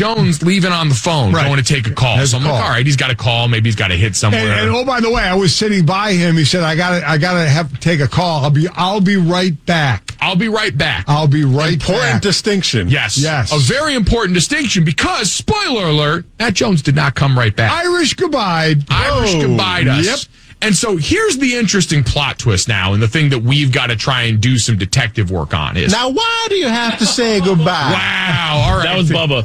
Jones leaving on the phone, going to take a call. So I'm like, all right, he's got a call. Maybe he's got to hit somewhere. And oh, by the way, I was sitting by him. He said, I gotta have to take a call. I'll be right back. I'll be right back. I'll be right back. Important distinction. Yes. Yes. A very important distinction because, spoiler alert, Matt Jones did not come right back. Irish goodbye. Irish goodbye us. Yep. And so here's the interesting plot twist now, and the thing that we've got to try and do some detective work on is... Now, why do you have to say goodbye? Wow. All right. That was Bubba.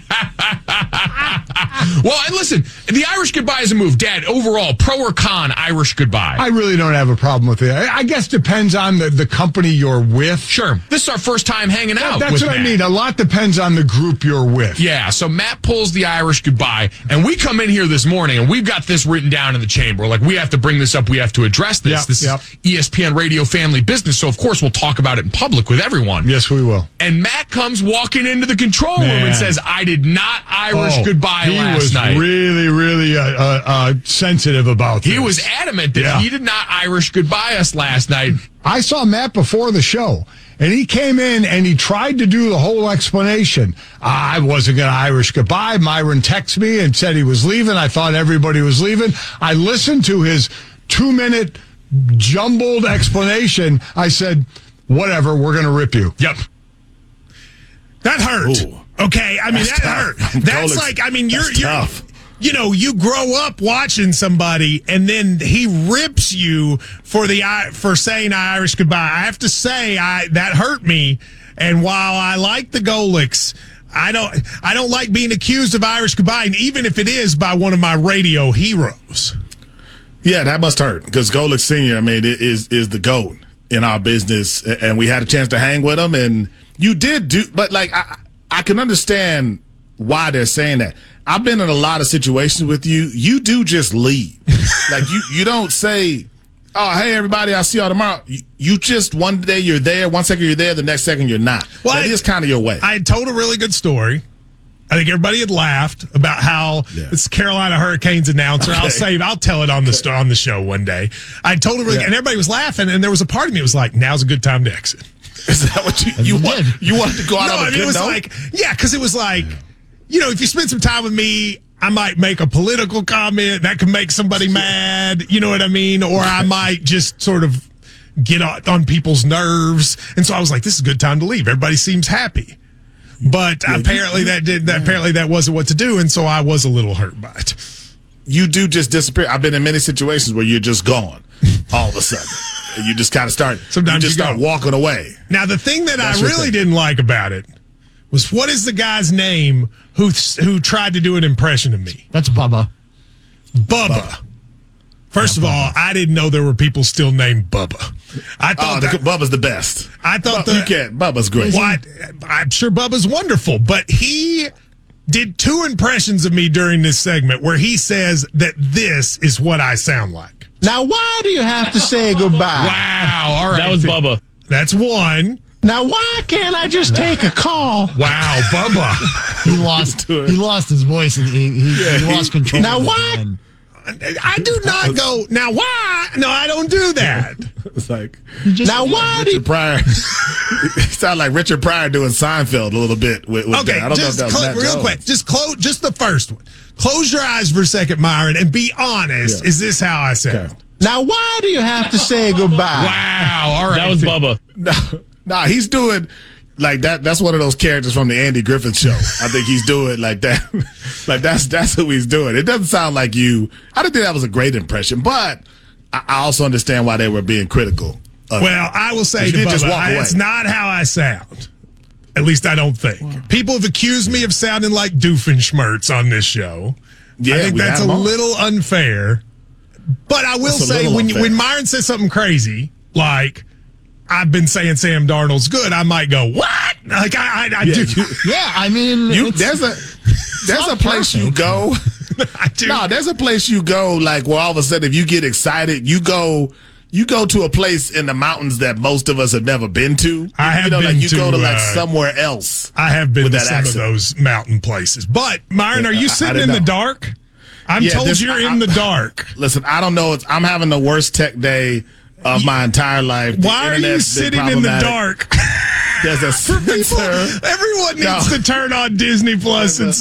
Well, and listen, the Irish goodbye is a move. Dad, overall, pro or con Irish goodbye? I really don't have a problem with it. I guess depends on the company you're with. Sure. This is our first time hanging out. That's with what Matt. I mean. A lot depends on the group you're with. Yeah, so Matt pulls the Irish goodbye, and we come in here this morning, and we've got this written down in the chamber. Like, we have to bring this up. We have to address this. Yep, This is ESPN Radio family business, so of course we'll talk about it in public with everyone. Yes, we will. And Matt comes walking into the control room and says, I did not Irish goodbye last night. He was really sensitive about this. He was adamant that he did not Irish goodbye us last night. I saw Matt before the show, and he came in and he tried to do the whole explanation. I wasn't going to Irish goodbye. Myron texted me and said he was leaving. I thought everybody was leaving. I listened to his 2-minute jumbled explanation. I said, whatever, we're going to rip you. Yep. That hurt. Ooh. Okay, I mean, that hurt. That's like, I mean, you're tough. You know, you grow up watching somebody, and then he rips you for saying Irish goodbye. I have to say, that hurt me. And while I like the Golics, I don't like being accused of Irish goodbye, and even if it is by one of my radio heroes. Yeah, that must hurt because Golic Senior, I mean, is the GOAT in our business, and we had a chance to hang with him, and you did do, but like I can understand why they're saying that. I've been in a lot of situations with you. You do just leave. Like you don't say, oh, hey, everybody, I'll see y'all tomorrow. You just, one day you're there, 1 second you're there, the next second you're not. Well, that is kind of your way. I had told a really good story. I think everybody had laughed about how it's Carolina Hurricanes announcer. Okay. I'll tell it on the show one day. I told it really, and everybody was laughing, and there was a part of me that was like, now's a good time to exit. Is that what you wanted to go out on a good it was note? Like, because it was like, you know, if you spend some time with me, I might make a political comment that could make somebody mad, you know what I mean? Or I might just sort of get on people's nerves. And so I was like, this is a good time to leave. Everybody seems happy. But apparently that wasn't what to do, and so I was a little hurt by it. You do just disappear. I've been in many situations where you're just gone all of a sudden. You just kind of start walking away. Now, the thing that I really didn't like about it was, what is the guy's name who tried to do an impression of me? That's Bubba. Bubba. First of all, I didn't know there were people still named Bubba. I thought Bubba's the best. I thought Bubba's great. Well, I'm sure Bubba's wonderful, but he did 2 impressions of me during this segment where he says that this is what I sound like. Now, why do you have to say goodbye? Wow. All right. That was Bubba. That's one. Now, why can't I just take a call? Wow, Bubba. He lost his voice and he lost control. Now, why? I do not go, now why? No, I don't do that. It's like, now why? Richard Pryor. It sounded like Richard Pryor doing Seinfeld a little bit. With okay, that. I don't know if that was Matt real Jones. quick, just the first one. Close your eyes for a second, Myron, and be honest. Yeah. Is this how I sound? Okay. Now, why do you have to say goodbye? Wow, all right. That was Bubba. No, he's doing like that. That's one of those characters from the Andy Griffith Show. I think he's doing like that. Like that's who he's doing. It doesn't sound like you. I didn't think that was a great impression, but I also understand why they were being critical. Well, I will say to Bubba, it's not how I sound. At least I don't think. Wow. People have accused me of sounding like Doofenshmirtz on this show. Yeah, I think that's a little unfair. But I will say, when Myron says something crazy, like, I've been saying Sam Darnold's good, I might go, what? Like, I do. Yeah, I mean, there's a place you go. I do. No, there's a place you go, like, where all of a sudden, if you get excited, you go to a place in the mountains that most of us have never been to. I have been like you to, go to like somewhere else. I have been to some accent. of those mountain places. But, Myron, are you sitting in the dark? I'm told you're in the dark. Listen, I don't know. I'm having the worst tech day of my entire life. Why are you sitting in the dark? There's a everyone needs to turn on Disney Plus and